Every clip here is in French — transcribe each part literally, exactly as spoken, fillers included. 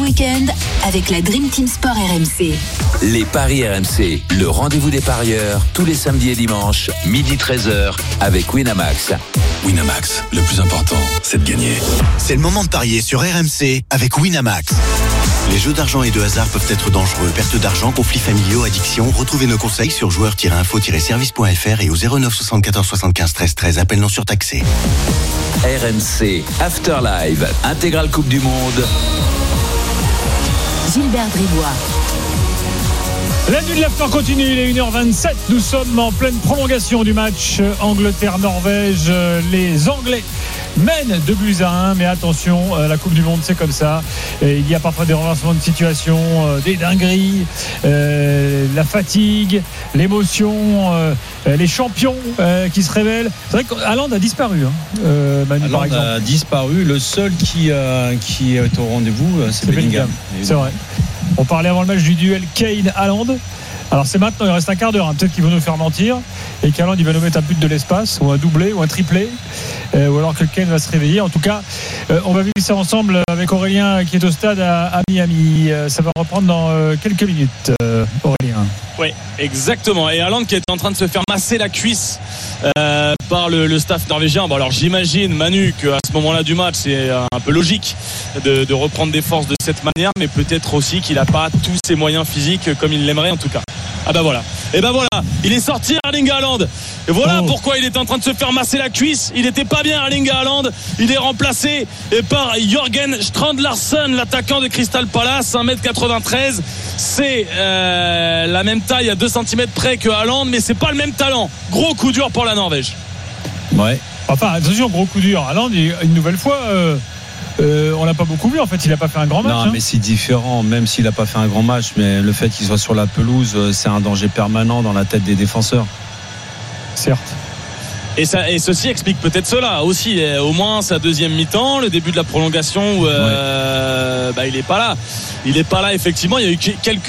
week-end avec la Dream Team Sport R M C. Les paris R M C, le rendez-vous des parieurs, tous les samedis et dimanches, midi treize heures, avec Winamax. Winamax, le plus important, c'est de gagner. C'est le moment de parier sur R M C avec Winamax. Les jeux d'argent et de hasard peuvent être dangereux. Perte d'argent, conflits familiaux, addiction. Retrouvez nos conseils sur joueurs tiret info tiret service point f r et au zéro neuf soixante-quatorze soixante-quinze treize treize. Appel non surtaxé. R M C, Afterlive, intégrale Coupe du Monde. Gilbert Bribois. La nuit de l'after continue, il est une heure vingt-sept. Nous sommes en pleine prolongation du match Angleterre-Norvège. Les Anglais mènent deux buts à un, mais attention, la Coupe du Monde c'est comme ça. Il y a parfois des renversements de situation, des dingueries, euh, la fatigue, l'émotion, euh, les champions euh, qui se révèlent. C'est vrai qu'Haaland a disparu, hein, euh, Manu, par exemple. a disparu. Le seul qui, euh, qui est au rendez-vous, c'est, c'est Bellingham. Bellingham. C'est vrai. On parlait avant le match du duel Kane-Haaland. Alors c'est maintenant, il reste un quart d'heure, hein. Peut-être qu'ils vont nous faire mentir et qu'Haaland il va nous mettre un but de l'espace ou un doublé ou un triplé, euh, ou alors que Kane va se réveiller. En tout cas, euh, on va vivre ça ensemble avec Aurélien qui est au stade à, à Miami. Euh, ça va reprendre dans euh, quelques minutes, euh, Aurélien. Oui, exactement. Et Haaland qui est en train de se faire masser la cuisse euh, par le, le staff norvégien. Bon, alors j'imagine, Manu, qu'à ce moment-là du match, c'est un peu logique de, de reprendre des forces de cette manière, mais peut-être aussi qu'il n'a pas tous ses moyens physiques comme il l'aimerait en tout cas. Ah ben voilà. Et ben voilà, il est sorti Erling Haaland. Et voilà oh. pourquoi il est en train de se faire masser la cuisse. Il n'était pas bien Erling Haaland. Il est remplacé par Jørgen Strand-Larsen, l'attaquant de Crystal Palace, un mètre quatre-vingt-treize. C'est euh, la même taille à deux centimètres près que Haaland, mais c'est pas le même talent. Gros coup dur pour la Norvège. Ouais. Enfin, attention, gros coup dur. Haaland, une nouvelle fois. Euh... Euh, on l'a pas beaucoup vu en fait, il a pas fait un grand match. Non, hein. mais c'est différent, même s'il a pas fait un grand match, mais le fait qu'il soit sur la pelouse, c'est un danger permanent dans la tête des défenseurs. Certes. Et, ça, et ceci explique peut-être cela aussi, au moins sa deuxième mi-temps, le début de la prolongation où euh, ouais. bah, il est pas là. Il est pas là effectivement. Il y a eu quelques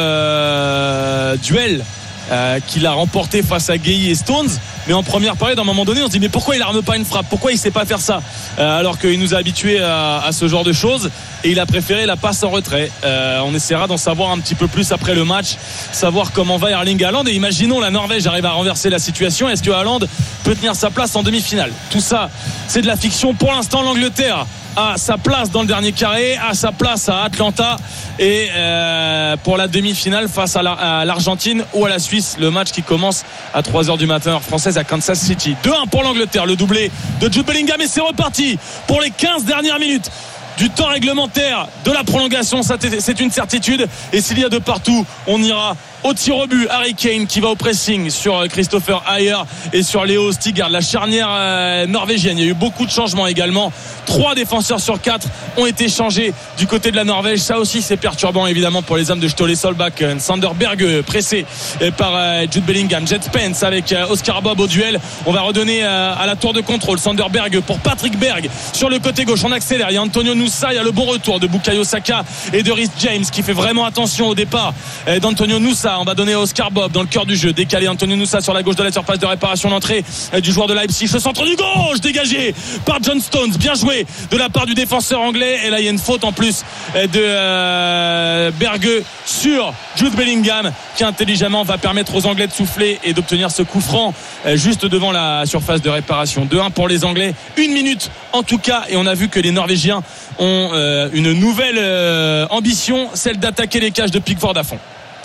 euh, duels euh, qu'il a remportés face à Gueye et Stones. Mais en première période, à un moment donné, on se dit mais pourquoi il arme pas une frappe ? Pourquoi il sait pas faire ça ? euh, Alors qu'il nous a habitués à, à ce genre de choses. Et il a préféré la passe en retrait. euh, On essaiera d'en savoir un petit peu plus après le match, savoir comment va Erling Haaland. Et imaginons la Norvège arrive à renverser la situation. Est-ce que Haaland peut tenir sa place en demi-finale ? Tout ça, c'est de la fiction. Pour l'instant, l'Angleterre a sa place dans le dernier carré, a sa place à Atlanta et euh, pour la demi-finale face à, la, à l'Argentine ou à la Suisse, le match qui commence à trois heures du matin heure française à Kansas City. deux un pour l'Angleterre, le doublé de Jude Bellingham et c'est reparti pour les quinze dernières minutes du temps réglementaire de la prolongation. C'est une certitude et s'il y a de partout, on ira au tir au but. Harry Kane qui va au pressing sur Christopher Ajer et sur Léo Stigard, la charnière euh, norvégienne. Il y a eu beaucoup de changements également. Trois défenseurs sur quatre ont été changés du côté de la Norvège. Ça aussi c'est perturbant évidemment pour les hommes de Ståle Solbakken. Sander Berge pressé par euh, Jude Bellingham. Jet Spence avec euh, Oscar Bob au duel. On va redonner euh, à la tour de contrôle. Sander Berge pour Patrick Berg sur le côté gauche. On accélère. Il y a Antonio Nusa. Il y a le bon retour de Bukayo Saka et de Reece James qui fait vraiment attention au départ euh, d'Antonio Nusa. On va donner à Oscar Bob dans le cœur du jeu. Décalé Antonio Nusa sur la gauche de la surface de réparation. L'entrée euh, du joueur de Leipzig. Le centre du gauche dégagé par John Stones. Bien joué de la part du défenseur anglais. Et là il y a une faute en plus de euh, Berge sur Jude Bellingham qui intelligemment va permettre aux Anglais de souffler et d'obtenir ce coup franc euh, juste devant la surface de réparation. deux un pour les Anglais, une minute en tout cas, et on a vu que les Norvégiens ont euh, une nouvelle euh, ambition, celle d'attaquer les cages de Pickford à fond.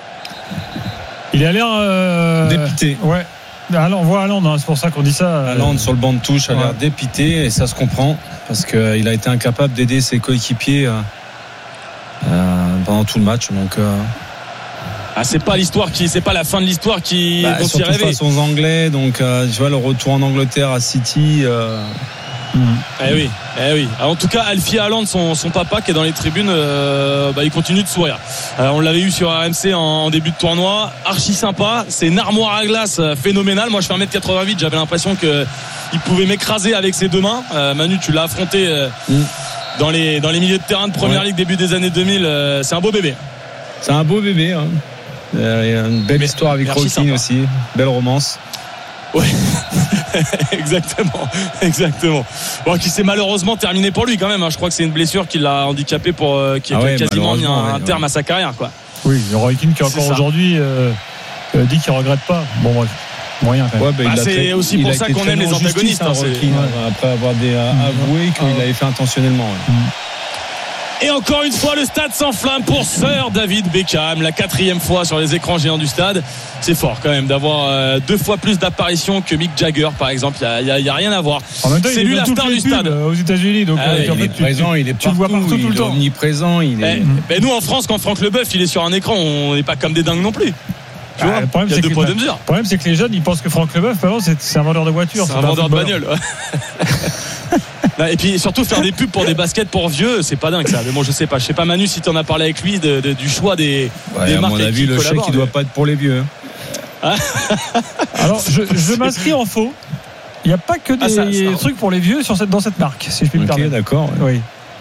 Il a l'air euh... dépité. Ouais. On voit Haaland, hein, c'est pour ça qu'on dit ça. Haaland sur le banc de touche a ouais. l'air dépité et ça se comprend parce qu'il a été incapable d'aider ses coéquipiers euh, euh, pendant tout le match. Donc, euh... ah, c'est pas l'histoire qui, c'est pas la fin de l'histoire qui bah, dont il rêvait. Face aux Anglais, donc euh, tu vois le retour en Angleterre à City. Euh... Mmh. Eh oui, eh oui. Alors, en tout cas, Alfie Haaland, son, son papa qui est dans les tribunes, euh, bah, il continue de sourire. Alors, on l'avait eu sur R M C en, en début de tournoi, archi sympa. C'est une armoire à glace phénoménale. Moi, je fais un mètre quatre-vingt-huit, j'avais l'impression que il pouvait m'écraser avec ses deux mains. Euh, Manu, tu l'as affronté euh, mmh. dans les dans les milieux de terrain de Première ouais. Ligue début des années deux mille. Euh, c'est un beau bébé. C'est un beau bébé. Hein. Il y a une belle Mais, histoire avec Rocky aussi, belle romance. Ouais. exactement, exactement. Bon, qui s'est malheureusement terminé pour lui quand même. Hein. Je crois que c'est une blessure qui l'a handicapé pour euh, qui, ah qui ouais, a quasiment mis un, ouais, un terme ouais. à sa carrière, quoi. Oui, Roy Keane qui encore aujourd'hui euh, euh, dit qu'il regrette pas. Bon bref. Moyen quand même. Ouais, bah, bah, c'est très, aussi pour ça qu'on aime les antagonistes. Hein, Keane, ouais. Après avoir des, euh, avoué qu'il ah, ouais. avait fait intentionnellement. Ouais. Mm. Et encore une fois, le stade s'enflamme pour Sir David Beckham, la quatrième fois sur les écrans géants du stade. C'est fort quand même d'avoir euh, deux fois plus d'apparitions que Mick Jagger, par exemple. Il n'y a, a, a rien à voir. C'est lui la star du stade aux États-Unis. Donc, ah, euh, il, en fait, est tu, présent, il est partout, tu le vois partout tout le temps. Il est omniprésent. Il est... Eh, mais nous en France, quand Franck Leboeuf il est sur un écran, on n'est pas comme des dingues non plus. Tu vois, ah, le problème, il y a deux poids deux mesures. Le problème, c'est que les jeunes, ils pensent que Franck Leboeuf, c'est, c'est un vendeur de voitures. C'est, c'est un vendeur de bagnole. Et puis surtout faire des pubs pour des baskets pour vieux, c'est pas dingue ça. Mais bon, je sais pas. Je sais pas, Manu, si tu en as parlé avec lui de, de, du choix des, ouais, des à marques. À mon avis, le chèque, il doit pas être pour les vieux. Hein. Alors, je, je m'inscris en faux. Il n'y a pas que des ah, ça, ça, trucs pour les vieux sur cette, dans cette marque, si je puis me okay, permettre. D'accord. Oui.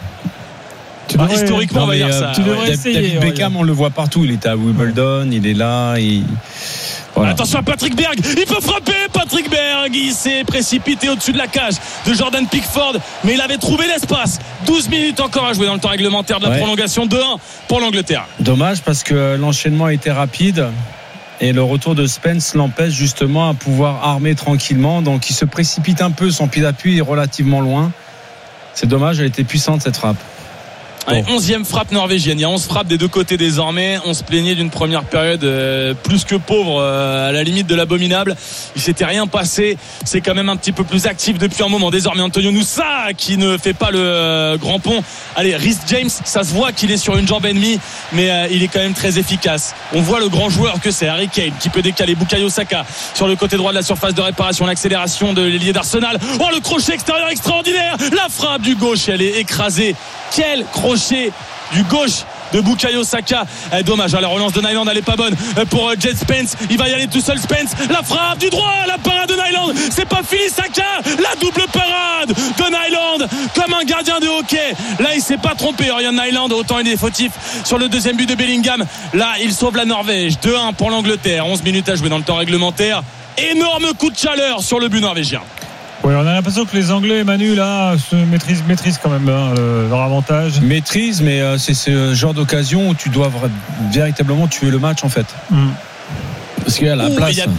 Tu devrais, bah, historiquement, non, on va dire euh, ça. Tu devrais ouais. essayer. David Beckham, on le voit partout. Il était à Wimbledon, ouais. il est là. Il... Voilà. Attention à Patrick Berg, il peut frapper. Patrick Berg, il s'est précipité au-dessus de la cage de Jordan Pickford, mais il avait trouvé l'espace. douze minutes encore à jouer dans le temps réglementaire de la ouais. prolongation. deux un pour l'Angleterre. Dommage parce que l'enchaînement a été rapide et le retour de Spence l'empêche justement à pouvoir armer tranquillement, donc il se précipite un peu, son pied d'appui est relativement loin. C'est dommage, elle était puissante cette frappe. Allez, onzième frappe norvégienne. Il y a onze frappes des deux côtés désormais. On se plaignait d'une première période euh, plus que pauvre, euh, à la limite de l'abominable. Il s'était rien passé. C'est quand même un petit peu plus actif depuis un moment. Désormais, Antonio Nusa qui ne fait pas le euh, grand pont. Allez, Rhys James, ça se voit qu'il est sur une jambe ennemie, mais euh, il est quand même très efficace. On voit le grand joueur que c'est, Harry Kane, qui peut décaler. Bukayo Saka sur le côté droit de la surface de réparation. L'accélération de l'ailier d'Arsenal. Oh, le crochet extérieur extraordinaire. La frappe du gauche, elle est écrasée. Quel crochet du gauche de Bukayo Saka. Eh, dommage, la relance de Nyland elle est pas bonne pour Jed Spence, il va y aller tout seul. Spence, la frappe du droit, la parade de Nyland, c'est pas fini. Saka, la double parade de Nyland comme un gardien de hockey. Là il s'est pas trompé, Ryan Nyland, autant il est fautif sur le deuxième but de Bellingham. Là il sauve la Norvège. Deux un pour l'Angleterre, onze minutes à jouer dans le temps réglementaire. Énorme coup de chaleur sur le but norvégien. Oui, on a l'impression que les Anglais, Manu, là, se maîtrisent, maîtrisent quand même hein, leur avantage. Maîtrise, mais euh, c'est ce genre d'occasion où tu dois vra- véritablement tuer le match, en fait. Mm. Parce qu'il y a la Ouh, place. Il y a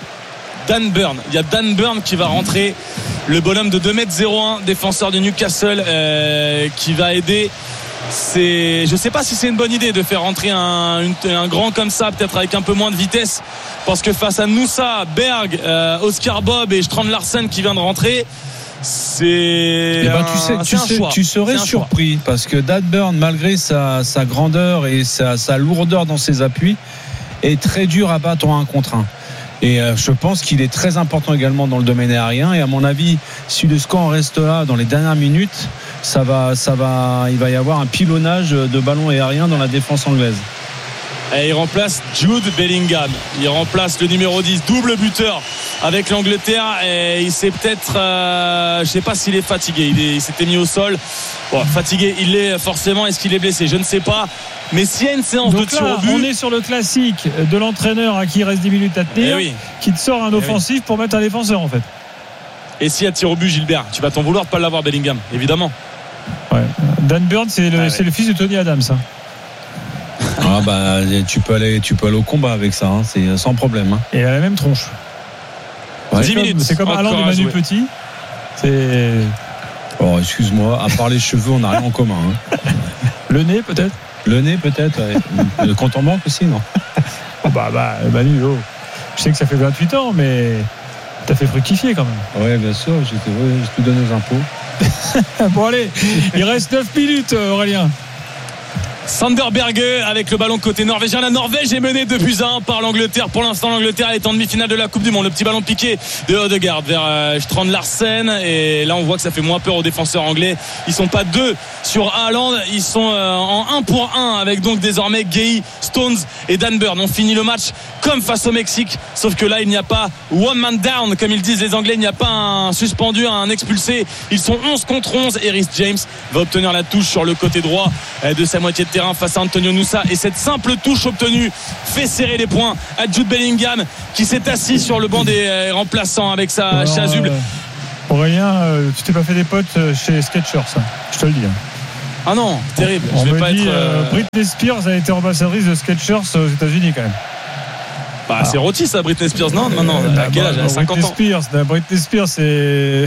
Dan Burn. Il y a Dan Burn qui va rentrer. Le bonhomme de deux mètres zéro un, défenseur de Newcastle, euh, qui va aider. C'est, je sais pas si c'est une bonne idée de faire rentrer un, une, un grand comme ça, peut-être avec un peu moins de vitesse, parce que face à Nusa, Berg, euh, Oscar Bob et Strand Larsen qui vient de rentrer, c'est, eh ben, tu sais, un, tu, sais, tu serais surpris choix. Parce que Dan Burn, malgré sa, sa grandeur et sa, sa lourdeur dans ses appuis, est très dur à battre en un contre un. Et euh, je pense qu'il est très important également dans le domaine aérien. Et à mon avis, si le score reste là dans les dernières minutes, ça va, ça va, il va y avoir un pilonnage de ballons aériens dans la défense anglaise. Et il remplace Jude Bellingham. Il remplace le numéro dix, double buteur avec l'Angleterre. Et il s'est peut-être, euh, je ne sais pas s'il est fatigué. Il, est, il s'était mis au sol. Bon, fatigué, il l'est forcément. Est-ce qu'il est blessé? Je ne sais pas. Mais s'il y a une séance donc de tir là, au but, on est sur le classique de l'entraîneur à qui il reste dix minutes à tenir, eh oui. qui te sort un offensif eh oui. pour mettre un défenseur en fait. Et s'il y a tir au but, Gilbert, tu vas t'en vouloir de pas l'avoir, Bellingham, évidemment. Ouais. Dan Burn, c'est le, ah ouais. c'est le fils de Tony Adams. Hein. Ah bah tu peux aller, tu peux aller au combat avec ça, hein. C'est sans problème. Hein. Et à la même tronche. Ouais. dix minutes. C'est comme Alain de Manu Petit. C'est. Oh, excuse-moi. À part les cheveux, on n'a rien en commun. Hein. Le nez peut-être. Le nez peut-être. Ouais. Le compte en banque aussi, non? Oh bah bah Manu, oh. Je sais que ça fait vingt-huit ans, mais t'as fait fructifier quand même. Ouais, bien sûr. J'ai tout donné aux impôts. Bon allez, il reste neuf minutes, Aurélien. Sander Berge avec le ballon côté norvégien. La Norvège est menée deux buts à un par l'Angleterre. Pour l'instant, l'Angleterre est en demi-finale de la Coupe du Monde. Le petit ballon piqué de Odegaard vers euh, Strand Larsen. Et là, on voit que ça fait moins peur aux défenseurs anglais. Ils sont pas deux sur Haaland. Ils sont euh, en un pour un avec donc désormais Gueye, Stones et Dan Burn. On finit le match comme face au Mexique. Sauf que là, il n'y a pas one man down, comme ils disent les Anglais. Il n'y a pas un suspendu, un expulsé. Ils sont onze contre onze. Et Rhys James va obtenir la touche sur le côté droit de sa moitié de terrain. terrain face à Antonio Nusa, et cette simple touche obtenue fait serrer les poings à Jude Bellingham qui s'est assis sur le banc des euh, remplaçants avec sa Alors, chasuble. Euh, Aurélien, euh, tu t'es pas fait des potes chez Skechers, hein, je te le dis. Ah non, terrible. On je vais me pas dit, être. euh, Euh... Britney Spears a été ambassadrice de Skechers aux États-Unis quand même. Bah, c'est rôti ça, Britney Spears. Non, non, non. Euh, À quel âge? Elle a cinquante Britney ans. Spears, euh, Britney Spears, c'est.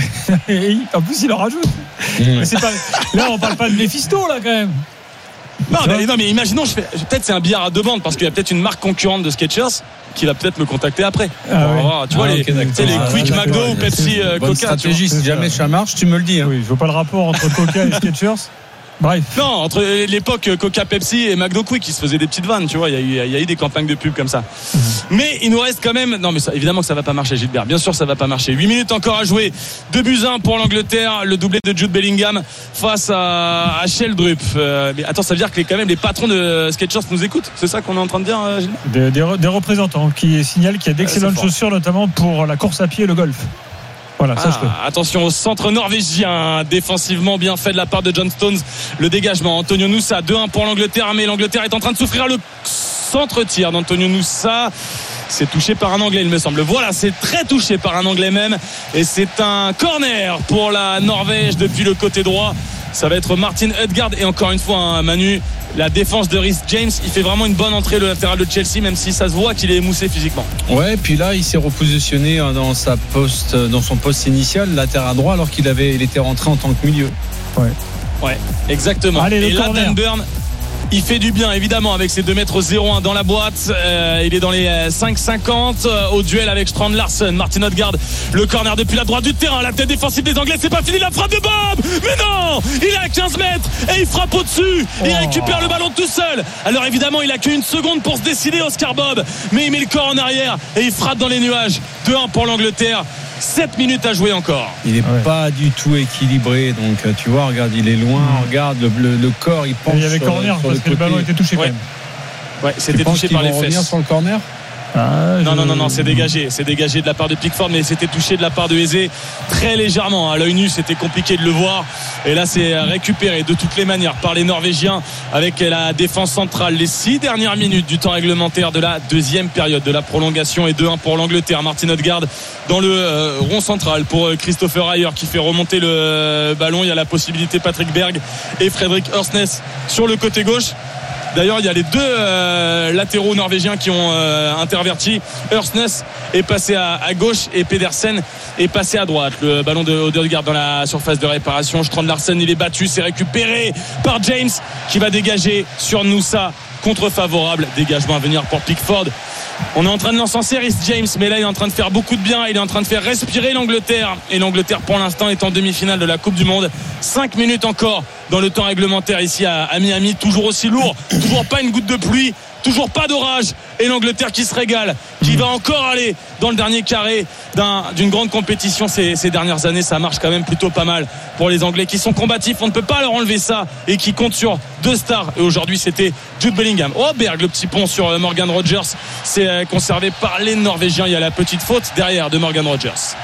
En plus, il en rajoute. Mais c'est pas... Là, on parle pas de Mephisto, là, quand même. Non, mais, non, mais imaginons, je fais... peut-être c'est un billard à deux bandes parce qu'il y a peut-être une marque concurrente de Skechers qui va peut-être me contacter après. Ah, On va oui. voir. Tu vois, Ah, les, okay, tu sais, les ah, Quick d'accord. McDo ou Pepsi euh, Bonne Coca. stratégie, tu vois. si jamais ça marche, tu me le dis. Hein. Oui, je vois pas le rapport entre Coca et Skechers. Bref. Non, entre l'époque Coca Pepsi et McDo Quick, ils se faisaient des petites vannes, tu vois. Il y a eu, il y a eu des campagnes de pub comme ça. Mmh. Mais il nous reste quand même. Non, mais ça, évidemment que ça va pas marcher, Gilbert. Bien sûr, ça va pas marcher. huit minutes encore à jouer. deux buts à un pour l'Angleterre. Le doublé de Jude Bellingham face à, à Sheldrup. Euh, mais attends, ça veut dire que les, quand même les patrons de Skechers nous écoutent. C'est ça qu'on est en train de dire, Gilbert? Des, des, des représentants qui signalent qu'il y a d'excellentes euh, chaussures, notamment pour la course à pied et le golf. Voilà, ah, sache-le. attention au centre norvégien, défensivement bien fait de la part de John Stones. Le dégagement, Antonio Nusa, deux un pour l'Angleterre, mais l'Angleterre est en train de souffrir. Le centre-tir d'Antonio Nusa, c'est touché par un Anglais, il me semble. Voilà, c'est très touché par un Anglais même, et c'est un corner pour la Norvège depuis le côté droit. Ça va être Martin Ødegaard, et encore une fois, hein, Manu, la défense de Reece James, il fait vraiment une bonne entrée, le latéral de Chelsea, même si ça se voit qu'il est émoussé physiquement. Ouais, puis là, il s'est repositionné dans sa poste, dans son poste initial, latéral droit, alors qu'il avait, il était rentré en tant que milieu. Ouais. Ouais, exactement. Allez, et là, corner. Dan Burn, il fait du bien évidemment avec ses deux mètres zéro un dans la boîte. Euh, il est dans les cinq cinquante euh, au duel avec Strand Larsen. Martin Ødegaard, le corner depuis la droite du terrain, la tête défensive des Anglais, c'est pas fini, la frappe de Bob, mais non, il est à quinze mètres et il frappe au-dessus et il récupère le ballon tout seul. Alors évidemment il a qu'une seconde pour se décider, Oscar Bob, mais il met le corps en arrière et il frappe dans les nuages. deux un pour l'Angleterre. sept minutes à jouer encore. Il n'est Ouais. pas du tout équilibré, donc tu vois, regarde, il est loin, regarde le, le, le corps, il penche. Il y avait sur, corner sur parce le que le côté. ballon était touché quand Ouais. même. Ouais, c'était Tu penses touché qu'ils par les vont revenir fesses. sur le corner? Ah, Non, je- non, non, non, c'est dégagé. C'est dégagé de la part de Pickford, mais c'était touché de la part de Eze très légèrement. À l'œil nu, c'était compliqué de le voir. Et là, c'est récupéré de toutes les manières par les Norvégiens avec la défense centrale. Les six dernières minutes du temps réglementaire de la deuxième période de la prolongation et deux un pour l'Angleterre. Martin Ødegaard dans le euh, rond central pour euh, Christopher Ayer qui fait remonter le euh, ballon. Il y a la possibilité Patrick Berg et Fredrik Ørsnes sur le côté gauche. D'ailleurs, il y a les deux euh, latéraux norvégiens qui ont euh, interverti. Ørsnes est passé à, à gauche et Pedersen est passé à droite. Le ballon de Ødegaard dans la surface de réparation. Strand Larsen, il est battu, c'est récupéré par James qui va dégager sur Nusa. Contre favorable, dégagement à venir pour Pickford. On est en train de l'encenser Reece James, mais là il est en train de faire beaucoup de bien. Il est en train de faire respirer l'Angleterre. Et l'Angleterre pour l'instant est en demi-finale de la Coupe du Monde. cinq minutes encore dans le temps réglementaire ici à, à Miami. Toujours aussi lourd, toujours pas une goutte de pluie, toujours pas d'orage. Et l'Angleterre qui se régale, qui va encore aller dans le dernier carré d'un, d'une grande compétition ces, ces dernières années. Ça marche quand même plutôt pas mal pour les Anglais qui sont combatifs. On ne peut pas leur enlever ça et qui comptent sur deux stars. Et aujourd'hui c'était Jude Bellingham. Oh Berg, le petit pont sur Morgan Rogers, c'est conservé par les Norvégiens. Il y a la petite faute derrière de Morgan Rogers.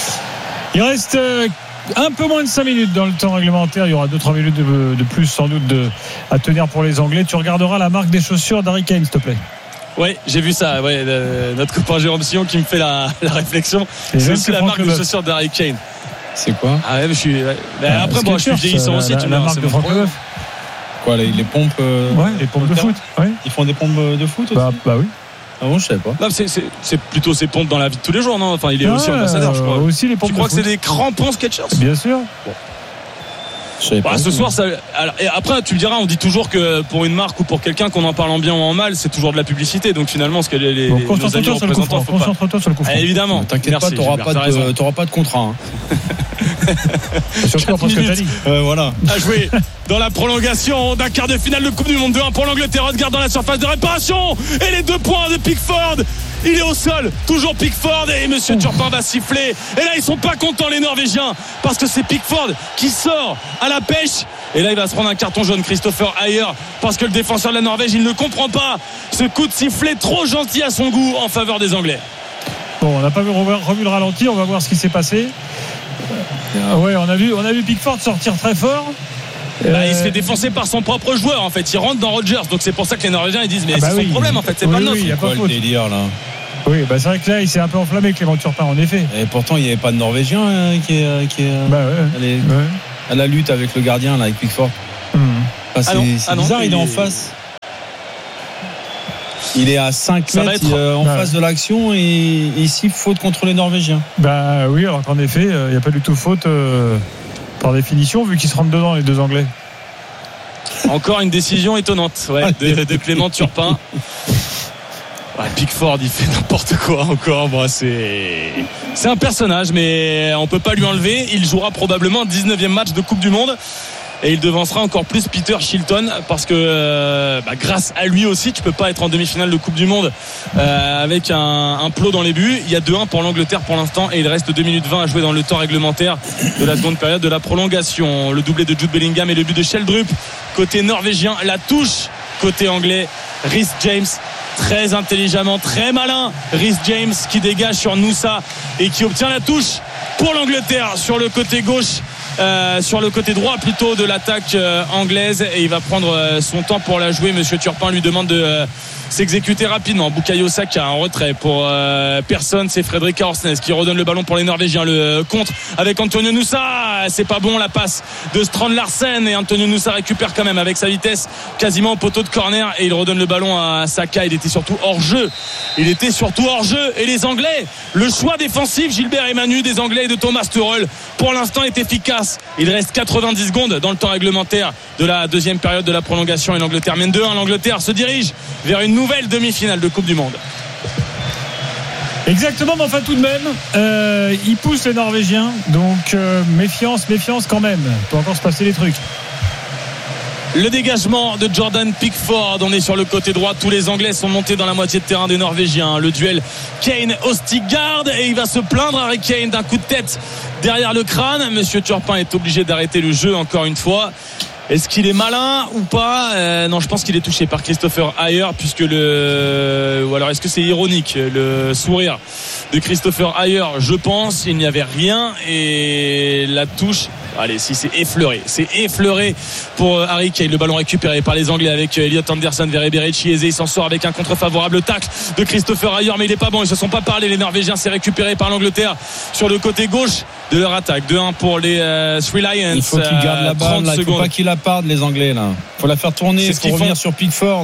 Il reste euh, un peu moins de cinq minutes dans le temps réglementaire. Il y aura deux trois minutes de, de plus sans doute de, à tenir pour les Anglais. Tu regarderas la marque des chaussures d'Harry Kane, s'il te plaît. Oui, j'ai vu ça. Ouais, le, notre copain Jérôme Sillon qui me fait la, la réflexion. Et C'est même aussi que la Franck marque de Leboeuf. chaussures d'Harry Kane. C'est quoi? Ah ouais, mais je suis. Ouais. Mais Euh, après, bon, je suis Skechers, vieillissant aussi. la, Tu me la diras, marque c'est de mon Franck problème. Leboeuf. Quoi, les, les pompes euh, Ouais, les pompes de foot. Ouais. Ils font des pompes de foot aussi? Bah, bah oui. Ah bon, je savais pas. Non, c'est, c'est, c'est plutôt ses pompes dans la vie de tous les jours, non? Enfin, il est Ah, aussi ambassadeur, je crois. euh, Aussi les pompes Tu crois de que c'est foot. des crampons Skechers? Bien sûr. Je savais Bah, pas. ce soir, ça. Alors, et après, tu me diras, on dit toujours que pour une marque ou pour quelqu'un qu'on en parle en bien ou en mal, c'est toujours de la publicité. Donc finalement, ce que les, les Bon, nos amis concentre-toi sur le coup représentants, franc. faut pas. Concentre-toi sur le coup franc. Ah, évidemment. Ne t'inquiète Merci, pas, t'auras Gilbert, pas, t'as raison. de, t'auras pas de contrat. Hein. Surtout après ce que t'as dit. Euh, voilà. À jouer dans la prolongation d'un quart de finale de Coupe du Monde. deux un pour l'Angleterre. Regarde dans la surface de réparation et les deux points de Pickford. Il est au sol, toujours Pickford, et Monsieur Turpin va siffler. Et là ils sont pas contents les Norvégiens parce que c'est Pickford qui sort à la pêche. Et là il va se prendre un carton jaune, Christopher Ayer, parce que le défenseur de la Norvège il ne comprend pas ce coup de sifflet trop gentil à son goût en faveur des Anglais. Bon, on n'a pas vu, revu le ralenti. On va voir ce qui s'est passé. Euh, ouais, on a vu, on a vu Pickford sortir très fort. Bah, il se fait défoncer par son propre joueur en fait. Il rentre dans Rodgers, donc c'est pour ça que les Norvégiens ils disent mais ah bah c'est oui. son problème en fait, c'est oui, pas le nôtre. Oui, il y a pas le délire là. Oui, bah c'est vrai que là il s'est un peu enflammé Clément Turpin en effet. Et pourtant il n'y avait pas de Norvégien hein, qui est, qui est bah ouais, allé, ouais. à la lutte avec le gardien là avec Pickford. Mmh. Ah, c'est, ah non, c'est ah non, bizarre, il est en face. Il est à cinq mètres être... euh, en bah face de l'action et, et ici faute contre les Norvégiens. Bah oui, alors qu'en effet il euh, n'y a pas du tout faute euh, par définition vu qu'ils se rentrent dedans les deux Anglais. Encore une décision étonnante ouais, de, de Clément Turpin. Ouais, Pickford il fait n'importe quoi encore. Bon, c'est... c'est un personnage mais on peut pas lui enlever. Il jouera probablement dix-neuvième match de Coupe du Monde. Et il devancera encore plus Peter Shilton parce que euh, bah, grâce à lui aussi tu peux pas être en demi-finale de Coupe du Monde euh, avec un, un plot dans les buts. Il y a deux un pour l'Angleterre pour l'instant et il reste deux minutes vingt à jouer dans le temps réglementaire de la seconde période de la prolongation. Le doublé de Jude Bellingham et le but de Sheldrup côté norvégien, la touche côté anglais. Reece James très intelligemment, très malin, Reece James qui dégage sur Noussa et qui obtient la touche pour l'Angleterre sur le côté gauche. Euh, sur le côté droit plutôt de l'attaque euh, anglaise et il va prendre euh, son temps pour la jouer. Monsieur Turpin lui demande de euh, s'exécuter rapidement. Bukayo Saka en retrait pour euh, personne, c'est Fredrik Orsnes qui redonne le ballon pour les Norvégiens. Le euh, contre avec Antonio Noussa, c'est pas bon la passe de Strand Larsen et Antonio Noussa récupère quand même avec sa vitesse quasiment au poteau de corner et il redonne le ballon à Saka. Il était surtout hors jeu, il était surtout hors jeu et les Anglais, le choix défensif Gilbert Emmanuel des Anglais et de Thomas Tuchel pour l'instant est efficace. Il reste quatre-vingt-dix secondes dans le temps réglementaire de la deuxième période de la prolongation et l'Angleterre mène deux un. L'Angleterre se dirige vers une nouvelle demi-finale de Coupe du Monde. Exactement, mais enfin tout de même euh, il pousse les Norvégiens donc euh, méfiance, méfiance quand même, il peut encore se passer des trucs. Le dégagement de Jordan Pickford, on est sur le côté droit, tous les Anglais sont montés dans la moitié de terrain des Norvégiens. Le duel Kane-Ostigard et il va se plaindre Harry Kane d'un coup de tête derrière le crâne. Monsieur Turpin est obligé d'arrêter le jeu encore une fois. Est-ce qu'il est malin ou pas euh, Non, je pense qu'il est touché par Christopher Ayer puisque le... Ou alors est-ce que c'est ironique le sourire de Christopher Ayer? Je pense, il n'y avait rien et la touche... Allez, si c'est effleuré, c'est effleuré pour Harry Kane. Le ballon récupéré par les Anglais avec Elliot Anderson vers Eberechi Eze. Il s'en sort avec un contre-favorable tacle de Christopher Ayer, mais il n'est pas bon. Ils se sont pas parlé. Les Norvégiens, c'est récupéré par l'Angleterre sur le côté gauche de leur attaque. deux un pour les euh, Three Lions. Il faut qu'ils gardent la balle. Il ne faut pas qu'ils la perdent, les Anglais. Là, faut la faire tourner pour revenir font. sur Pickford.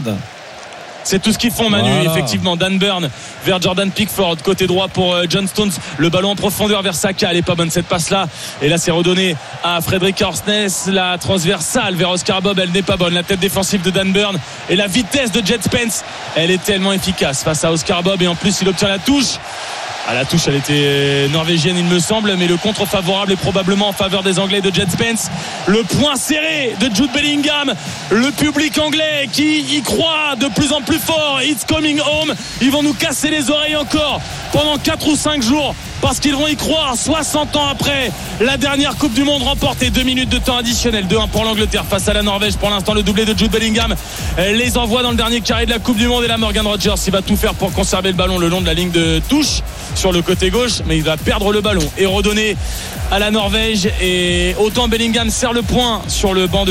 C'est tout ce qu'ils font Manu voilà. Effectivement Dan Burn vers Jordan Pickford côté droit pour John Stones, le ballon en profondeur vers Saka, elle est pas bonne cette passe là et là c'est redonné à Fredrik Orsnes, la transversale vers Oscar Bob, elle n'est pas bonne, la tête défensive de Dan Burn et la vitesse de Jet Spence, elle est tellement efficace face à Oscar Bob et en plus il obtient la touche. À la touche, elle était norvégienne, il me semble, mais le contre favorable est probablement en faveur des Anglais de Jet Spence. Le point serré de Jude Bellingham, le public anglais qui y croit de plus en plus fort. It's coming home. Ils vont nous casser les oreilles encore pendant quatre ou cinq jours parce qu'ils vont y croire soixante ans après la dernière Coupe du Monde remportée. Deux minutes de temps additionnel, deux un pour l'Angleterre face à la Norvège. Pour l'instant, le doublé de Jude Bellingham les envoie dans le dernier carré de la Coupe du Monde et là Morgan Rogers, il va tout faire pour conserver le ballon le long de la ligne de touche sur le côté gauche, mais il va perdre le ballon et redonner à la Norvège. Et autant Bellingham serre le point sur le banc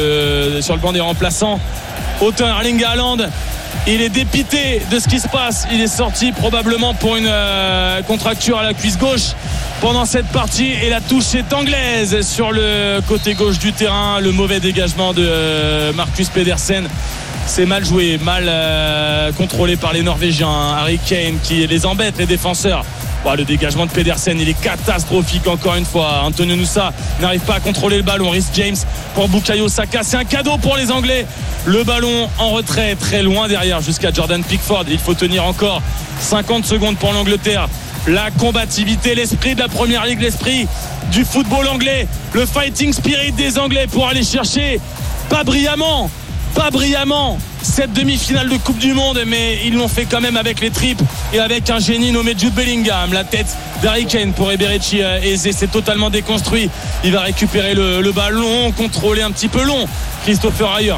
de sur le banc des remplaçants, autant Erling Haaland, il est dépité de ce qui se passe. Il est sorti probablement pour une euh, contracture à la cuisse gauche pendant cette partie et la touche est anglaise sur le côté gauche du terrain. Le mauvais dégagement de euh, Marcus Pedersen, c'est mal joué, mal euh, contrôlé par les Norvégiens. Harry Kane qui les embête, les défenseurs. Bon, le dégagement de Pedersen, il est catastrophique encore une fois. Antonio Noussa n'arrive pas à contrôler le ballon. Reece James pour Bukayo Saka, c'est un cadeau pour les Anglais. Le ballon en retrait, très loin derrière jusqu'à Jordan Pickford. Il faut tenir encore cinquante secondes pour l'Angleterre. La combativité, l'esprit de la Première Ligue, l'esprit du football anglais, le fighting spirit des Anglais pour aller chercher, pas brillamment, pas brillamment cette demi-finale de Coupe du Monde, mais ils l'ont fait quand même avec les tripes et avec un génie nommé Jude Bellingham. La tête d'Harry Kane pour Eberechi Eze, c'est totalement déconstruit. Il va récupérer le, le ballon, contrôler un petit peu long Christopher Ayer.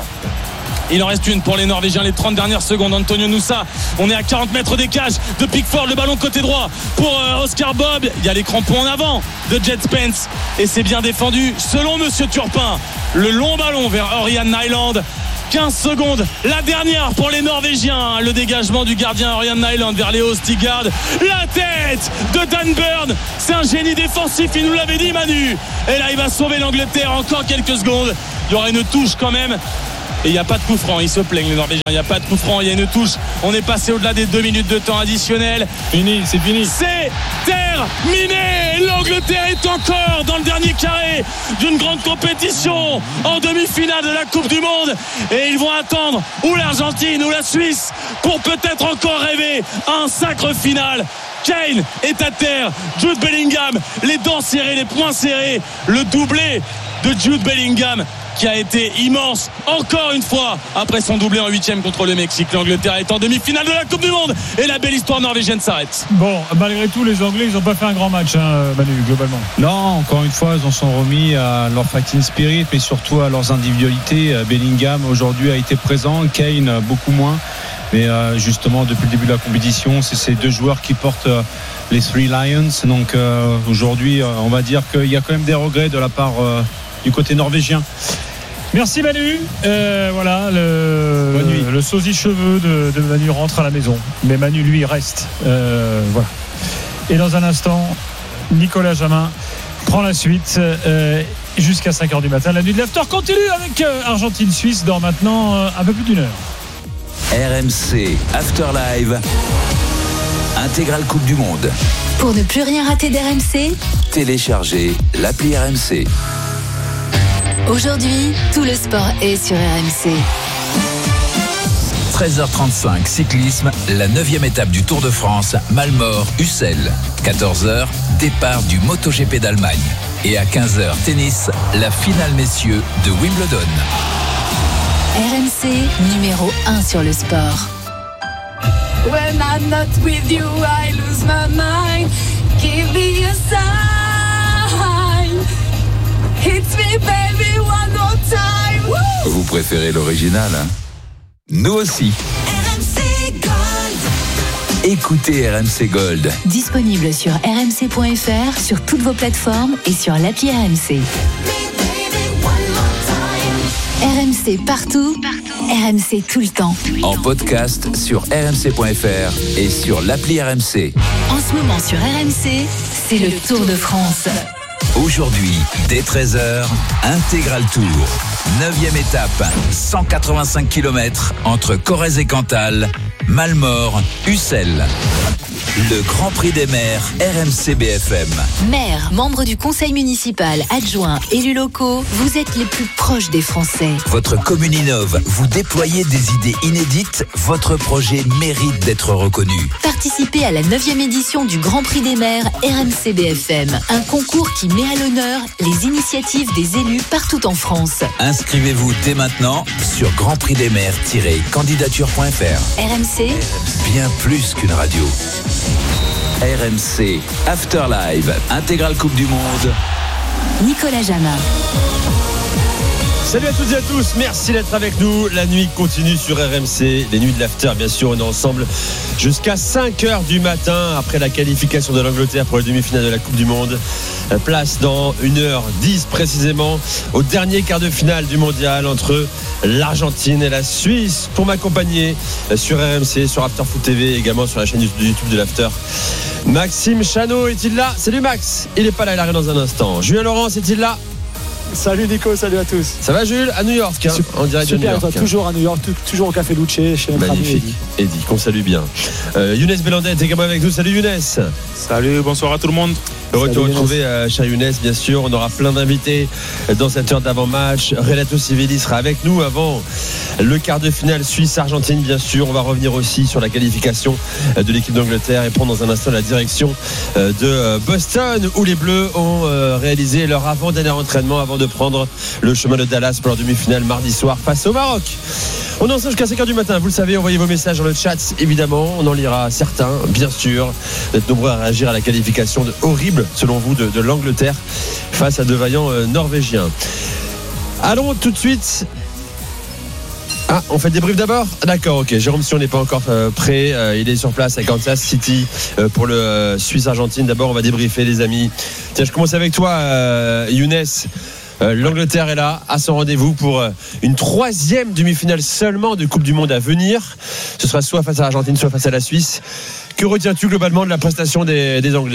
Il en reste une pour les Norvégiens, les trente dernières secondes. Antonio Noussa, on est à quarante mètres des cages de Pickford, le ballon côté droit pour euh, Oscar Bob. Il y a les crampons en avant de Jet Spence et c'est bien défendu selon Monsieur Turpin le long ballon vers Ørjan Nyland. quinze secondes, la dernière pour les Norvégiens. Le dégagement du gardien Ørjan Nyland vers Léo Stigard. La tête de Dan Burn, c'est un génie défensif, il nous l'avait dit Manu. Et là il va sauver l'Angleterre, encore quelques secondes. Il y aura une touche quand même. Et il n'y a pas de coup franc, ils se plaignent les Norvégiens, il n'y a pas de coup franc, il y a une touche. On est passé au-delà des deux minutes de temps additionnel. Fini, c'est fini. C'est terminé. L'Angleterre est encore dans le dernier carré d'une grande compétition en demi-finale de la Coupe du Monde. Et ils vont attendre ou l'Argentine ou la Suisse pour peut-être encore rêver à un sacre final. Kane est à terre, Jude Bellingham, les dents serrées, les poings serrés, le doublé de Jude Bellingham qui a été immense encore une fois après son doublé en huitième contre le Mexique. L'Angleterre est en demi-finale de la Coupe du Monde et la belle histoire norvégienne s'arrête. Bon, malgré tout, les Anglais, ils n'ont pas fait un grand match, hein, Manu, globalement. Non, encore une fois, ils en sont remis à leur fighting spirit, mais surtout à leurs individualités. Bellingham aujourd'hui a été présent, Kane beaucoup moins. Mais euh, justement, depuis le début de la compétition, c'est ces deux joueurs qui portent euh, les Three Lions. Donc euh, aujourd'hui, euh, on va dire qu'il y a quand même des regrets de la part euh, du côté norvégien. Merci Manu. Euh, voilà, le, le sosie cheveux de, de Manu rentre à la maison. Mais Manu, lui, reste. Euh, voilà. Et dans un instant, Nicolas Jamin prend la suite euh, jusqu'à cinq heures du matin. La nuit de l'after continue avec euh, Argentine-Suisse dans maintenant euh, un peu plus d'une heure. R M C After Live, intégrale Coupe du Monde. Pour ne plus rien rater d'R M C, Téléchargez l'appli R M C. Aujourd'hui, tout le sport est sur R M C. treize heures trente-cinq, cyclisme, la neuvième étape du Tour de France, Malmort-Ussel. quatorze heures, départ du MotoGP d'Allemagne. Et à quinze heures, tennis, la finale messieurs de Wimbledon. R M C, numéro un sur le sport. When I'm not with you, I lose my mind. Give me a sign. Hit me, baby, one more time. Woo! Vous préférez l'original, hein? Nous aussi. R M C Gold. Écoutez R M C Gold. Disponible sur r m c point f r, sur toutes vos plateformes et sur l'appli R M C. R M C partout, partout. R M C tout le temps. En podcast sur r m c point f r et sur l'appli R M C. En ce moment sur R M C, c'est le Tour de France. Aujourd'hui, dès treize heures, intégral tour. neuvième étape, cent quatre-vingt-cinq kilomètres entre Corrèze et Cantal, Malmort, Ussel. Le Grand Prix des maires R M C B F M. Maires, membres du conseil municipal, adjoints, élus locaux, vous êtes les plus proches des Français. Votre commune innove, vous déployez des idées inédites, votre projet mérite d'être reconnu. Participez à la neuvième édition du Grand Prix des maires R M C B F M. Un concours qui met à l'honneur les initiatives des élus partout en France. Inscrivez-vous dès maintenant sur grand prix des maires tiret candidature point f r. R M C, Bien plus qu'une radio. R M C After Live, intégrale Coupe du Monde. Nicolas Jamin. Salut à toutes et à tous, merci d'être avec nous. La nuit continue sur R M C, les nuits de l'after, bien sûr, on est ensemble jusqu'à cinq heures du matin après la qualification de l'Angleterre pour les demi-finales de la Coupe du Monde. Place dans une heure dix précisément au dernier quart de finale du mondial entre l'Argentine et la Suisse. Pour m'accompagner sur R M C, sur After Foot T V, également sur la chaîne YouTube de l'After, Maxime Chano est-il là? Salut Max, il n'est pas là, il arrive dans un instant. Julien Laurence est-il là? Salut Nico, salut à tous. Ça va Jules? À New York, hein, super, en direct super, de New York. Toi, toujours à New York, toujours au Café Luce chez notre ami Magnifique. Eddy. Eddy, qu'on salue bien. Euh, Younes Bellandais est également avec nous. Salut Younes. Salut, bonsoir à tout le monde. Heureux de te retrouver, euh, cher Younes, bien sûr. On aura plein d'invités dans cette heure d'avant-match. Renato Civelli sera avec nous avant le quart de finale Suisse-Argentine, bien sûr. On va revenir aussi sur la qualification de l'équipe d'Angleterre et prendre dans un instant la direction de Boston, où les Bleus ont réalisé leur avant-dernier entraînement avant de prendre le chemin de Dallas pour leur demi-finale mardi soir face au Maroc. On est ensemble jusqu'à cinq heures du matin, vous le savez, envoyez vos messages dans le chat, évidemment, on en lira certains, bien sûr. Vous êtes nombreux à réagir à la qualification de, horrible, selon vous, de, de l'Angleterre face à de vaillants euh, Norvégiens. Allons tout de suite. Ah, on fait le débrief d'abord? D'accord, ok. Jérôme Sion n'est pas encore euh, prêt. Euh, il est sur place à Kansas City euh, pour le euh, Suisse-Argentine. D'abord, on va débriefer, les amis. Tiens, je commence avec toi, euh, Younes. Euh, L'Angleterre est là, à son rendez-vous pour euh, une troisième demi-finale seulement de Coupe du Monde à venir. Ce sera soit face à l'Argentine, soit face à la Suisse. Que retiens-tu globalement de la prestation des, des Anglais ?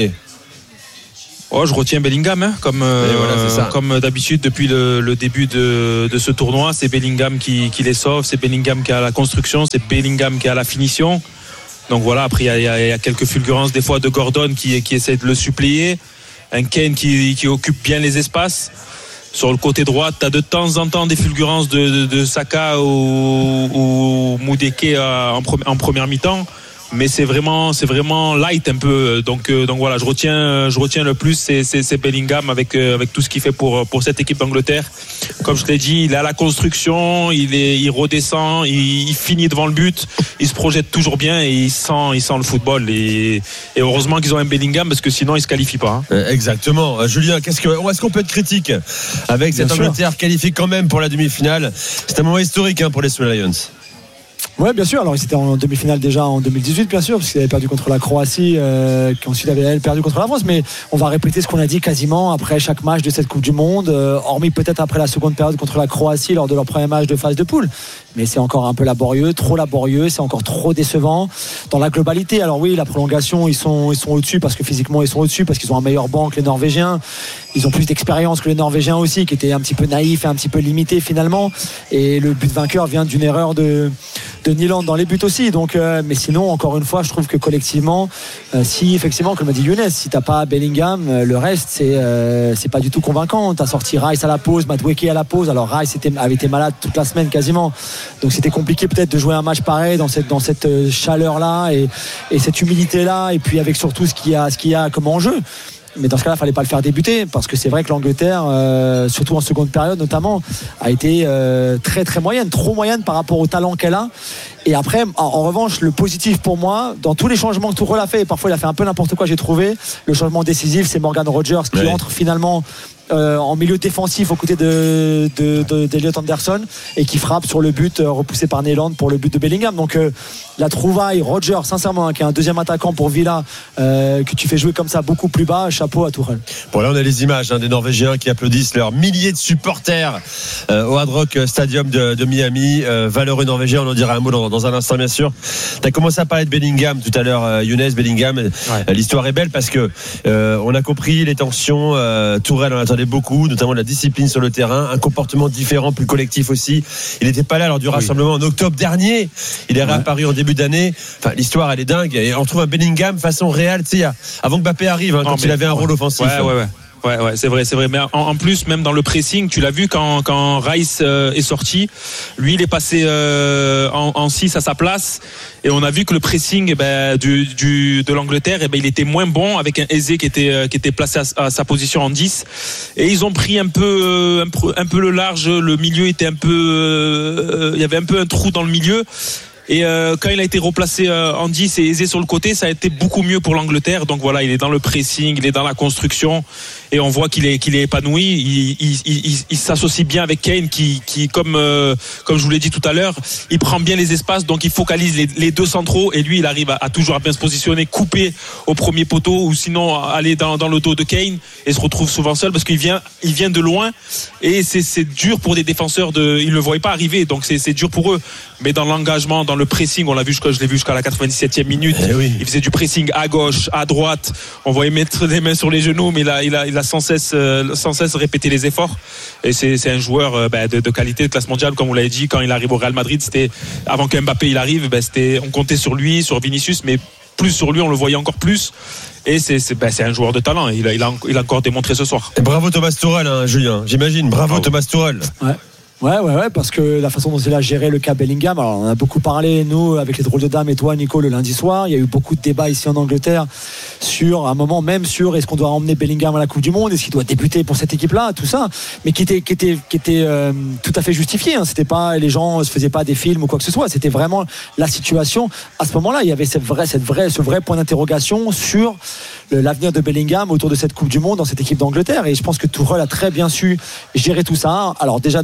Oh, je retiens Bellingham, hein, comme, euh, voilà, comme d'habitude depuis le, le début de, de ce tournoi. C'est Bellingham qui, qui les sauve, c'est Bellingham qui a la construction, c'est Bellingham qui a la finition. Donc voilà, après il y, y, y a quelques fulgurances des fois de Gordon qui, qui essaie de le suppléer. Un Kane qui, qui occupe bien les espaces. Sur le côté droit, tu as de temps en temps des fulgurances de, de, de Saka ou, ou Moudeke en, en première mi-temps. Mais c'est vraiment, c'est vraiment light un peu. Donc, euh, donc voilà, je retiens, je retiens le plus, c'est, c'est, c'est Bellingham avec, euh, avec tout ce qu'il fait pour, pour cette équipe d'Angleterre. Comme je l'ai dit, il a la construction, il est, il redescend, il, il finit devant le but, il se projette toujours bien et il sent, il sent le football. Et, et heureusement qu'ils ont un Bellingham parce que sinon ils se qualifient pas. Hein. Exactement. Julien, qu'est-ce que, est-ce qu'on peut être critique avec cette Angleterre qualifiée quand même pour la demi-finale? C'est un moment historique hein, pour les Snow Lions. Oui, bien sûr. Alors, ils étaient en demi-finale déjà en deux mille dix-huit, bien sûr, parce qu'ils avaient perdu contre la Croatie, euh, qui ensuite avait perdu contre la France. Mais on va répéter ce qu'on a dit quasiment après chaque match de cette Coupe du Monde, euh, hormis peut-être après la seconde période contre la Croatie lors de leur premier match de phase de poule. Mais c'est encore un peu laborieux, trop laborieux, c'est encore trop décevant dans la globalité. Alors oui, la prolongation, ils sont, ils sont au-dessus parce que physiquement ils sont au-dessus, parce qu'ils ont un meilleur banc que les Norvégiens. Ils ont plus d'expérience que les Norvégiens aussi, qui étaient un petit peu naïfs et un petit peu limités finalement. Et le but vainqueur vient d'une erreur de, de Nyland dans les buts aussi. Donc, euh, mais sinon, encore une fois, je trouve que collectivement, euh, si effectivement, comme a dit Younes, si t'as pas Bellingham, euh, le reste c'est euh, c'est pas du tout convaincant. T'as sorti Rice à la pause, Madueke à la pause. Alors Rice était, avait été malade toute la semaine quasiment. Donc c'était compliqué peut-être de jouer un match pareil dans cette, dans cette chaleur-là et, et cette humilité-là, et puis avec surtout ce qu'il y a, ce qu'il y a comme enjeu. Mais dans ce cas-là, il ne fallait pas le faire débuter, parce que c'est vrai que l'Angleterre, euh, surtout en seconde période notamment, a été euh, très très moyenne, trop moyenne par rapport au talent qu'elle a. Et après, en, en revanche, le positif pour moi, dans tous les changements que Tuchel a fait, et parfois il a fait un peu n'importe quoi, j'ai trouvé, le changement décisif, c'est Morgan Rogers qui oui. entre finalement Euh, en milieu défensif aux côtés de, de, de, d'Elliot Anderson et qui frappe sur le but euh, repoussé par Nyland pour le but de Bellingham. Donc euh, la trouvaille Roger, sincèrement, hein, qui est un deuxième attaquant pour Villa, euh, que tu fais jouer comme ça beaucoup plus bas, chapeau à Tuchel. Bon, là on a les images hein, des Norvégiens qui applaudissent leurs milliers de supporters euh, au Hard Rock Stadium de, de Miami. Euh, valeureux Norvégien, on en dira un mot dans, dans un instant bien sûr. Tu as commencé à parler de Bellingham tout à l'heure, euh, Younes. Bellingham, ouais. euh, l'histoire est belle parce que euh, on a compris les tensions. euh, Tuchel en attendait beaucoup, notamment la discipline sur le terrain, un comportement différent, plus collectif aussi. Il n'était pas là lors du oui. rassemblement en octobre dernier. Il est ouais. réapparu en début d'année. Enfin, l'histoire, elle est dingue. Et on trouve un Bellingham façon réelle, tu sais, avant que Mbappé arrive, hein, quand oh, il avait un rôle offensif. Ouais, ouais, ouais. Ouais, ouais, c'est vrai, c'est vrai. Mais en, en plus, même dans le pressing, tu l'as vu quand, quand Rice euh, est sorti, lui, il est passé euh, en, en six à sa place, et on a vu que le pressing, eh ben, du, du, de l'Angleterre, eh ben, il était moins bon avec un Eze qui était, euh, qui était placé à, à sa position en dix. Et ils ont pris un peu, un, un peu le large. Le milieu était un peu, euh, il y avait un peu un trou dans le milieu. Et euh, quand il a été replacé euh, en dix et aisé sur le côté, ça a été beaucoup mieux pour l'Angleterre. Donc voilà, il est dans le pressing, il est dans la construction, et on voit qu'il est qu'il est épanoui. Il, il, il, il, il s'associe bien avec Kane, qui qui comme euh, comme je vous l'ai dit tout à l'heure, il prend bien les espaces, donc il focalise les, les deux centraux, et lui il arrive à, à toujours à bien se positionner, couper au premier poteau, ou sinon aller dans dans le dos de Kane, et se retrouve souvent seul parce qu'il vient il vient de loin, et c'est c'est dur pour des défenseurs de, ils le voyaient pas arriver, donc c'est c'est dur pour eux. Mais dans l'engagement, dans le pressing, on l'a vu, je l'ai vu jusqu'à la quatre-vingt-dix-septième minute. Eh oui. Il faisait du pressing à gauche, à droite. On voyait mettre les mains sur les genoux, mais il a, il a, il a sans cesse, euh, sans cesse répété les efforts. Et c'est, c'est un joueur euh, bah, de, de qualité, de classe mondiale, comme vous l'avez dit. Quand il arrive au Real Madrid, c'était avant qu'Mbappé il arrive, bah, c'était, on comptait sur lui, sur Vinicius, mais plus sur lui, on le voyait encore plus. Et c'est, c'est, bah, c'est un joueur de talent. Il a, il a, il a encore démontré ce soir. Et bravo Thomas Tuchel, hein, Julien. J'imagine. Bravo, bravo. Thomas Tuchel. Ouais. Ouais, ouais, ouais, parce que la façon dont il a géré le cas Bellingham, alors on a beaucoup parlé, nous, avec les drôles de dames et toi, Nico, le lundi soir. Il y a eu beaucoup de débats ici en Angleterre sur, à un moment même, sur est-ce qu'on doit emmener Bellingham à la Coupe du Monde, est-ce qu'il doit débuter pour cette équipe-là, tout ça, mais qui était, qui était, qui était euh, tout à fait justifié. Hein. C'était pas, les gens se faisaient pas des films ou quoi que ce soit. C'était vraiment la situation. À ce moment-là, il y avait cette vraie, cette vraie, ce vrai point d'interrogation sur l'avenir de Bellingham autour de cette Coupe du Monde dans cette équipe d'Angleterre. Et je pense que Tuchel a très bien su gérer tout ça. Alors déjà, ne pas l'appeler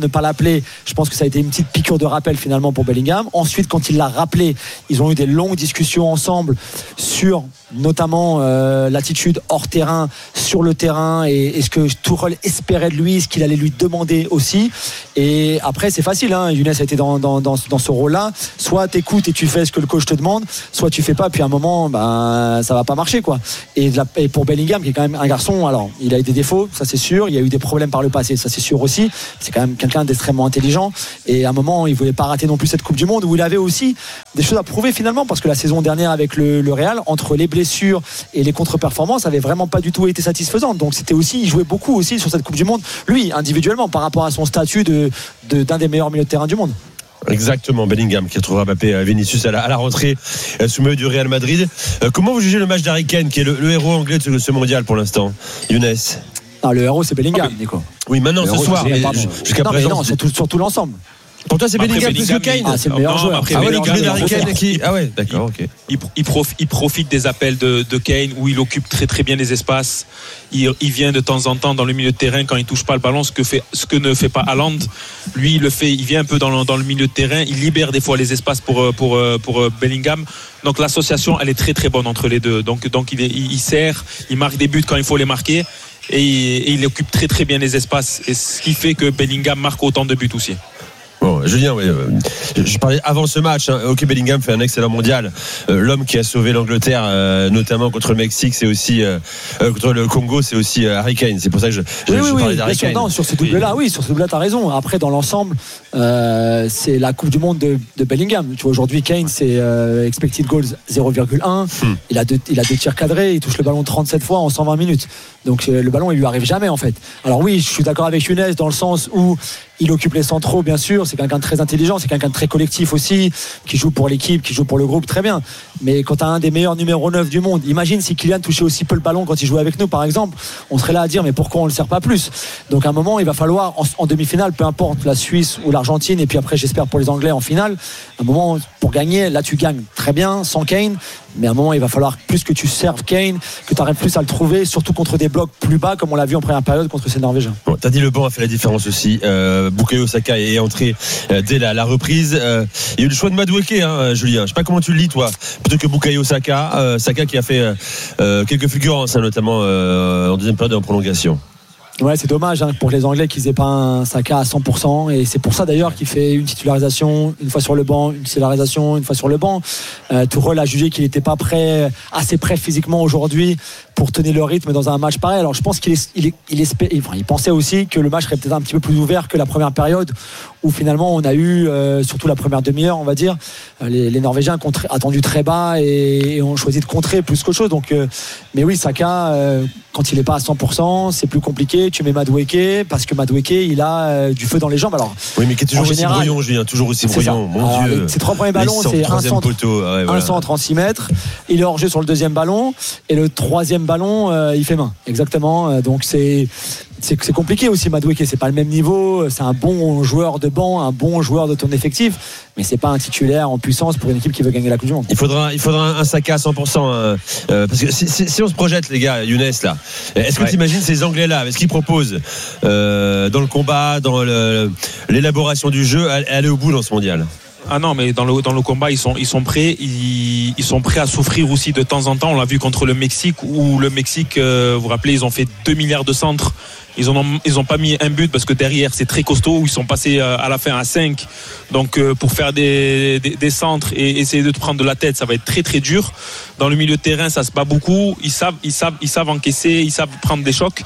rappelé, je pense que ça a été une petite piqûre de rappel finalement pour Bellingham. Ensuite, quand il l'a rappelé, ils ont eu des longues discussions ensemble sur notamment euh, l'attitude hors terrain, sur le terrain, et, et ce que Tuchel espérait de lui, ce qu'il allait lui demander aussi. Et après, c'est facile, hein. Younes a été dans, dans, dans, dans ce rôle-là. Soit t'écoutes et tu fais ce que le coach te demande, soit tu fais pas, puis à un moment, ben, ça va pas marcher, quoi. Et, de la, et pour Bellingham, qui est quand même un garçon, alors il a eu des défauts, ça c'est sûr, il y a eu des problèmes par le passé, ça c'est sûr aussi. C'est quand même quelqu'un d'extrêmement intelligent, et à un moment, il voulait pas rater non plus cette Coupe du Monde, où il avait aussi des choses à prouver finalement, parce que la saison dernière avec le, le Real, entre les blessures et les contre-performances, avait vraiment pas du tout été satisfaisante. Donc c'était aussi, il jouait beaucoup aussi sur cette Coupe du Monde, lui individuellement, par rapport à son statut de, de d'un des meilleurs milieux de terrain du monde. Exactement, Bellingham qui retrouvera Mbappé, Vinicius à la, à la rentrée euh, sous maillot du Real Madrid. Euh, comment vous jugez le match d'Harry Kane, qui est le, le héros anglais de ce, ce mondial pour l'instant, Younes? Ah, le héros c'est Bellingham, Nico. Oui, maintenant le ce héros, soir, c'est, mais pardon. jusqu'à non, présent. Mais non, c'est tout, sur tout l'ensemble. Pour toi, c'est Après, Bellingham plus que Kane. Ah, c'est le meilleur non, joueur. après, Ah ouais, Bellingham, donc Harry Kane qui. Ah ouais, d'accord, ok. Il, il, prof, il profite des appels de, de Kane, où il occupe très très bien les espaces. Il, il vient de temps en temps dans le milieu de terrain quand il touche pas le ballon, ce que, fait, ce que ne fait pas Haaland. Lui, il le fait. Il vient un peu dans le, dans le milieu de terrain. Il libère des fois les espaces pour pour pour Bellingham. Donc l'association, elle est très très bonne entre les deux. Donc donc il, est, il, il sert, il marque des buts quand il faut les marquer, et il, et il occupe très très bien les espaces. Et ce qui fait que Bellingham marque autant de buts aussi. Bon, Julien, oui, euh, je parlais avant ce match. Hein, ok, Bellingham fait un excellent mondial. Euh, l'homme qui a sauvé l'Angleterre, euh, notamment contre le Mexique, c'est aussi euh, euh, contre le Congo, c'est aussi euh, Harry Kane. C'est pour ça que je, je, oui, je oui, parlais oui, d'Harry Kane. Non, sur ce double-là, oui, sur ce double-là, t'as raison. Après, dans l'ensemble, euh, c'est la Coupe du Monde de, de Bellingham. Tu vois, aujourd'hui, Kane, c'est euh, expected goals zéro virgule un. Hmm. Il a deux, il a deux tirs cadrés. Il touche le ballon trente-sept fois en cent vingt minutes. Donc euh, le ballon, il lui arrive jamais en fait. Alors oui, je suis d'accord avec Younes dans le sens où il occupe les centraux, bien sûr. C'est quelqu'un de très intelligent, c'est quelqu'un de très collectif aussi, qui joue pour l'équipe, qui joue pour le groupe, très bien. Mais quand tu as un des meilleurs numéro neuf du monde, imagine si Kylian touchait aussi peu le ballon quand il jouait avec nous, par exemple, on serait là à dire mais pourquoi on le sert pas plus? Donc à un moment, il va falloir en, en demi-finale, peu importe la Suisse ou l'Argentine, et puis après j'espère pour les Anglais en finale, à un moment pour gagner, là tu gagnes très bien sans Kane. Mais à un moment, il va falloir plus que tu serves Kane, que tu arrives plus à le trouver, surtout contre des blocs plus bas, comme on l'a vu en première période contre ces Norvégiens. Bon, t'as dit le banc a fait la différence aussi. Euh, Bukayo Saka est entré euh, dès la, la reprise. Euh, il y a eu le choix de Madueke, hein, Julien. Je sais pas comment tu le lis, toi, plutôt que Bukayo Saka. Euh, Saka qui a fait euh, quelques fulgurances, hein, notamment euh, en deuxième période et en prolongation. Ouais, c'est dommage hein, pour les Anglais qu'ils aient pas un Saka à cent pour cent, et c'est pour ça d'ailleurs qu'il fait une titularisation une fois sur le banc, une titularisation une fois sur le banc. Euh, Tuchel a jugé qu'il n'était pas prêt, assez prêt physiquement aujourd'hui pour tenir le rythme dans un match pareil. Alors je pense qu'il est, il, est, il, espère, il, il pensait aussi que le match serait peut-être un petit peu plus ouvert que la première période, où finalement on a eu, euh, surtout la première demi-heure, on va dire, les, les Norvégiens ont attendu très bas et, et ont choisi de contrer plus qu'autre chose. Donc, euh, mais oui, Saka, euh, quand il n'est pas à cent pour cent, c'est plus compliqué. Tu mets Madueke, parce que Madueke, il a euh, du feu dans les jambes. Alors, oui, mais qui est toujours aussi général, brouillon, Julien, toujours aussi brouillon. Mon Alors, Dieu. Ses trois premiers ballons, c'est un centre, poteau. Ouais, voilà. un centre en six mètres. Il est hors jeu sur le deuxième ballon, et le troisième ballon, euh, il fait main. Exactement. Donc c'est C'est, c'est compliqué aussi. Madueke, c'est pas le même niveau. C'est un bon joueur de banc, un bon joueur de ton effectif, mais c'est pas un titulaire en puissance pour une équipe qui veut gagner la Coupe du Monde. Il faudra, il faudra un Saka à cent pour cent, euh, euh, parce que si, si, si on se projette, les gars, Younes là, est-ce que ouais. tu imagines ces Anglais là, est-ce qu'ils proposent euh, dans le combat, dans le, l'élaboration du jeu, aller au bout dans ce mondial? Ah non, mais dans le dans le combat ils sont ils sont prêts, ils, ils sont prêts à souffrir aussi de temps en temps. On l'a vu contre le Mexique, où le Mexique, euh, vous vous rappelez, ils ont fait deux milliards de centres. Ils ont ils ont pas mis un but parce que derrière c'est très costaud, où ils sont passés à la fin à cinq. Donc euh, pour faire des, des des centres et essayer de te prendre de la tête, ça va être très très dur. Dans le milieu de terrain, ça se bat beaucoup. Ils savent ils savent ils savent encaisser, ils savent prendre des chocs.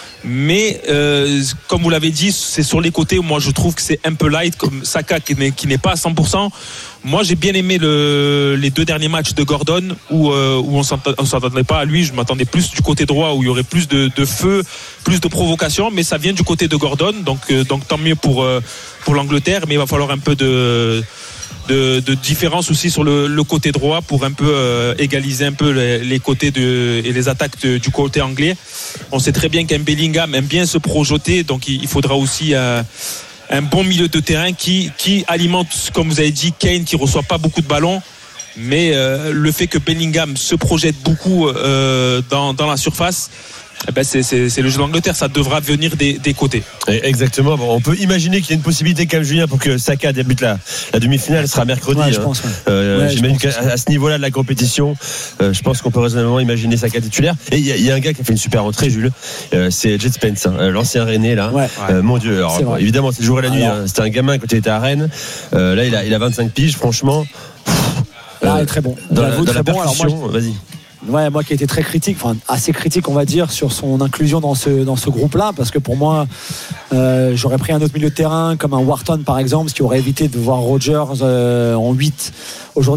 Mais euh, comme vous l'avez dit, c'est sur les côtés où moi je trouve que c'est un peu light, comme Saka qui n'est, qui n'est pas à cent pour cent. Moi j'ai bien aimé le, les deux derniers matchs de Gordon, où, euh, où on ne s'attendait pas à lui. Je m'attendais plus du côté droit, où il y aurait plus de, de feu, plus de provocation, mais ça vient du côté de Gordon, donc, euh, donc tant mieux pour, euh, pour l'Angleterre. Mais il va falloir un peu de De, de différence aussi sur le, le côté droit pour un peu euh, égaliser un peu les, les côtés de, et les attaques de, du côté anglais. On sait très bien qu'un Bellingham aime bien se projeter, donc il, il faudra aussi euh, un bon milieu de terrain qui, qui alimente, comme vous avez dit, Kane qui reçoit pas beaucoup de ballons, mais euh, le fait que Bellingham se projette beaucoup euh, dans, dans la surface, eh ben c'est, c'est, c'est le jeu d'Angleterre, ça devra venir des, des côtés. Exactement. Bon, on peut imaginer qu'il y a une possibilité quand même, Julien, pour que Saka débute la, la demi-finale. Ce sera mercredi. Ouais, je hein. pense, ouais. Euh, ouais, j'imagine je pense qu'à à ce niveau-là de la compétition, euh, je pense qu'on peut raisonnablement imaginer Saka titulaire. Et il y, y a un gars qui a fait une super entrée, Jules. Euh, c'est Jed Spence, hein, l'ancien Rennais là. Ouais. Euh, mon Dieu. Alors, bon, évidemment, c'est le jour et la nuit. Hein. C'était un gamin quand il était à Rennes. Euh, là, il a, il a vingt-cinq piges. Franchement. Là, euh, il est très bon. Dans, la, dans très la bon. Alors, percussion, moi, vas-y. Ouais, moi qui ai été très critique, enfin assez critique on va dire sur son inclusion dans ce, dans ce groupe-là, parce que pour moi euh, j'aurais pris un autre milieu de terrain comme un Wharton par exemple, ce qui aurait évité de voir Rodgers euh, en huit aujourd'hui.